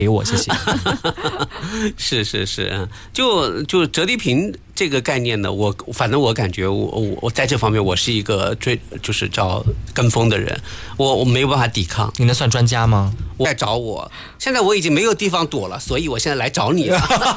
给我，谢谢。 是是是，就折叠屏这个概念呢，反正我感觉我在这方面我是一个就是叫跟风的人，我没有办法抵抗。 你能算专家吗？ 我在找我，现在我已经没有地方躲了，所以我现在来找你了。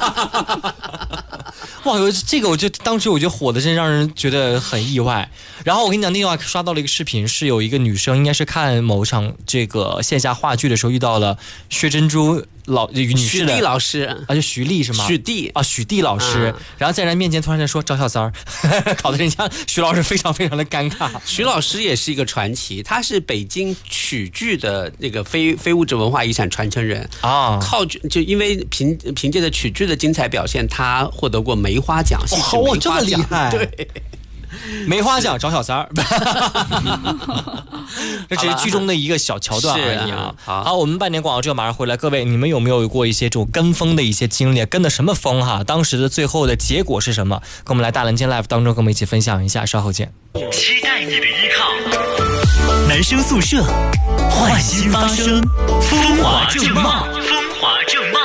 哇，这个当时我觉得火的真让人觉得很意外。然后我跟你讲，那天我还刷到了一个视频，是有一个女生应该是看某场这个线下话剧的时候遇到了薛珍珠女士的许娣老师， 就徐丽是吗？ 许娣啊，许娣老师，然后在人面前突然间说赵小三儿，搞得人家徐老师非常非常的尴尬。 徐老师也是一个传奇，他是北京曲剧的那个非物质文化遗产传承人啊，就因为凭借着曲剧的精彩表现，他获得过梅花奖。 哇，这么厉害！ 对。 梅花奖找小三儿，这只是剧中的一个小桥段而已啊。好，我们半年广告之后马上回来。各位，你们有没有过一些这种跟风的一些经历？跟的什么风哈？当时的最后的结果是什么？跟我们来大蓝鲸 Live 当中跟我们一起分享一下。稍后见。 期待你的依靠，男生宿舍，换新发声，风华正茂，风华正茂。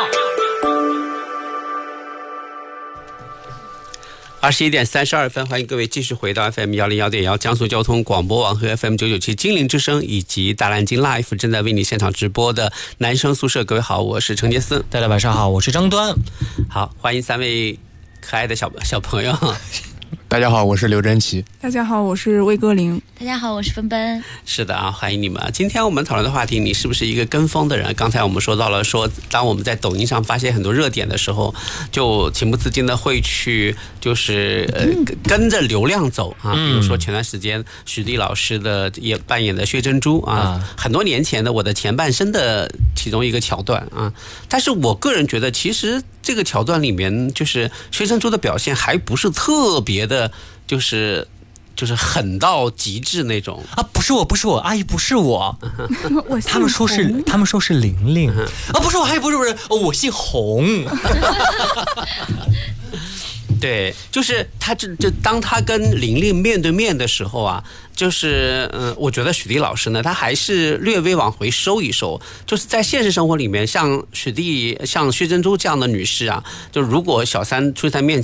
21点32分，欢迎各位继续回到 FM101.1江苏交通广播网和 FM997金陵之声以及大蓝鲸 Live 正在为你现场直播的男生宿舍。各位好，我是程杰思。 大家晚上好，我是张端。 好，欢迎3位可爱的小朋友。 大家好，我是刘真奇。 大家好，我是魏歌玲。 大家好，我是芬芬。 是的啊，欢迎你们。今天我们讨论的话题，你是不是一个跟风的人？刚才我们说到了，当我们在抖音上发现很多热点的时候，就情不自禁的会去跟着流量走啊。比如说前段时间许娣老师的也扮演的薛珍珠啊，很多年前的我的前半生的其中一个桥段啊。但是我个人觉得，其实这个桥段里面，就是薛珍珠的表现还不是特别的，就是狠到极致那种啊！不是我，阿姨不是我，他们说是玲玲啊，不是我，阿姨不是，我姓洪。 对，就是他当他跟玲玲面对面的时候啊，就是我觉得许娣老师呢，他还是略微往回收一收，就是在现实生活里面，像许娣、像薛珍珠这样的女士啊，就如果小三出在面前。